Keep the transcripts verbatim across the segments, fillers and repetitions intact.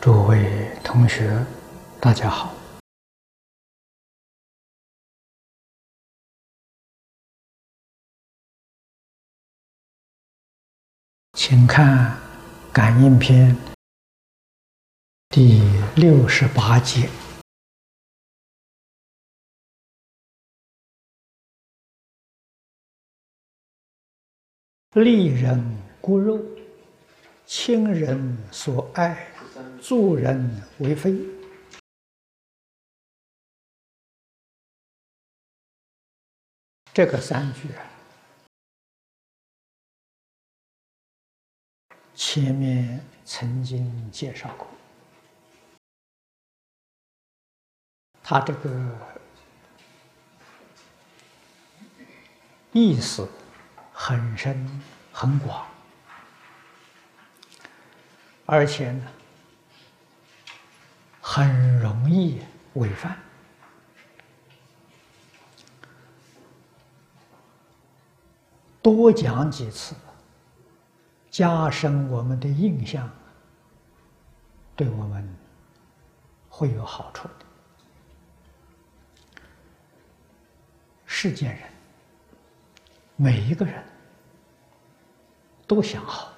诸位同学，大家好。请看《感应篇》第六十八节。利人孤肉，亲人所爱，助人为非。这个三句啊，前面曾经介绍过，它这个意思很深很广，而且呢，很容易违犯。多讲几次，加深我们的印象，对我们会有好处的。世间人，每一个人都想好，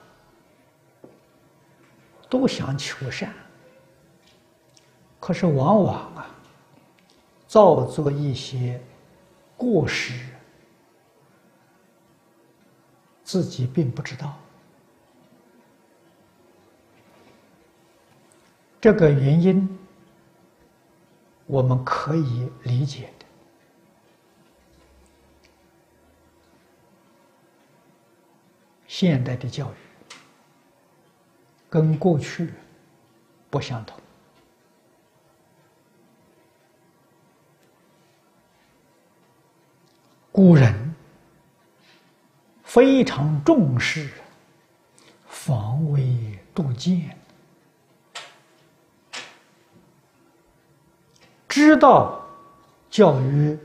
都想求善，可是往往啊，造作一些过失，自己并不知道。这个原因我们可以理解的。现代的教育跟过去不相同。古人非常重视防微杜渐，知道教育